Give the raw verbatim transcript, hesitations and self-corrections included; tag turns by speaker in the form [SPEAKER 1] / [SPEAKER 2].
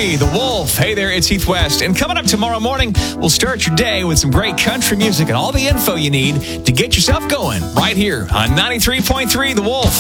[SPEAKER 1] three, The Wolf. Hey there, it's Heath West. And coming up tomorrow morning, we'll start your day with some great country music and all the info you need to get yourself going right here on ninety-three point three The Wolf.